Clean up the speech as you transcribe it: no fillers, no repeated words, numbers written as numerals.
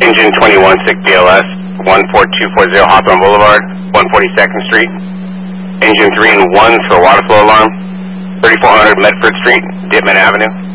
Engine 21, 6 BLS, 14240 Hawthorne Boulevard, 142nd Street. Engine 3 and 1 for water flow alarm, 3400 Medford Street, Dittman Avenue.